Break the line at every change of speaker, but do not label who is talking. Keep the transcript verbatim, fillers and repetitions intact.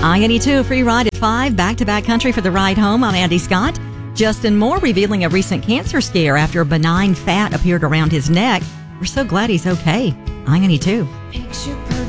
I ninety-two, free ride at five, back-to-back country for the ride home. I'm Andy Scott. Justin Moore revealing a recent cancer scare after a benign fat appeared around his neck. We're so glad he's okay. I ninety-two.
Picture